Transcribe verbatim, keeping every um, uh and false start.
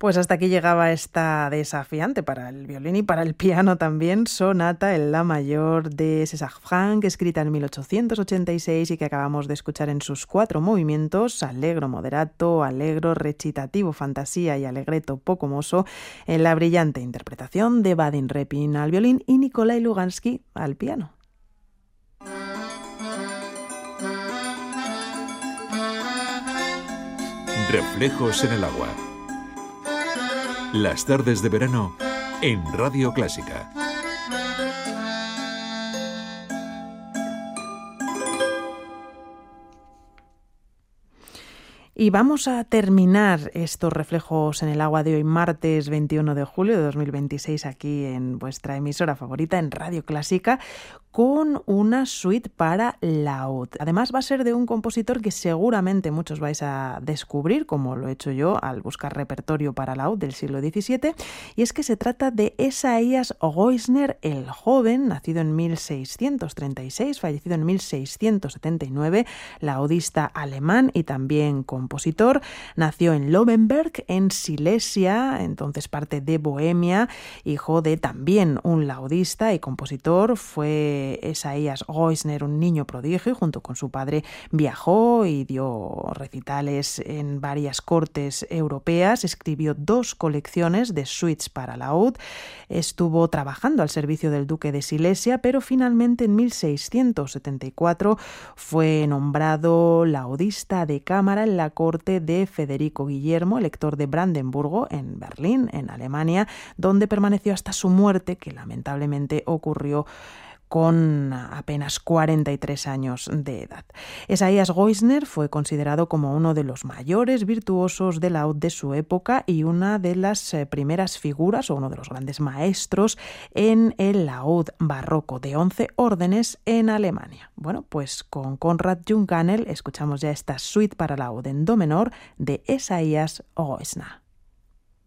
Pues hasta aquí llegaba esta desafiante para el violín y para el piano también, sonata en la mayor de César Franck, escrita en mil ochocientos ochenta y seis y que acabamos de escuchar en sus cuatro movimientos, allegro moderato, allegro recitativo fantasía y allegretto poco mosso, en la brillante interpretación de Vadim Repin al violín y Nikolai Lugansky al piano. Reflejos en el agua. Las tardes de verano en Radio Clásica. Y vamos a terminar estos reflejos en el agua de hoy, martes veintiuno de julio de dos mil veintiséis, aquí en vuestra emisora favorita, en Radio Clásica, con una suite para laúd. Además va a ser de un compositor que seguramente muchos vais a descubrir, como lo he hecho yo al buscar repertorio para laúd del siglo diecisiete, y es que se trata de Esaías Goisner el Joven, nacido en mil seiscientos treinta y seis, fallecido en mil seiscientos setenta y nueve, laudista alemán y también compositor. Nació en Löwenberg, en Silesia, entonces parte de Bohemia, hijo de también un laudista y compositor. Fue Esaías Goisner un niño prodigio y junto con su padre viajó y dio recitales en varias cortes europeas. Escribió dos colecciones de suites para laúd. Estuvo trabajando al servicio del duque de Silesia, pero finalmente en mil seiscientos setenta y cuatro fue nombrado laudista de cámara en la corte de Federico Guillermo, elector de Brandenburgo, en Berlín, en Alemania, donde permaneció hasta su muerte, que lamentablemente ocurrió con apenas cuarenta y tres años de edad. Esaías Goisner fue considerado como uno de los mayores virtuosos del laúd de su época y una de las primeras figuras o uno de los grandes maestros en el laúd barroco de once órdenes en Alemania. Bueno, pues con Konrad Junkanel escuchamos ya esta suite para laúd en do menor de Esaías Goisner.